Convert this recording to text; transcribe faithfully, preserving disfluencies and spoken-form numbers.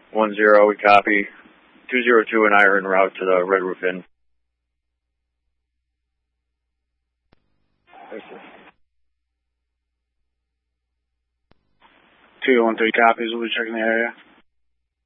one zero, we copy. two zero two and I are en route to the Red Roof Inn. two one three copies. We'll be checking the area.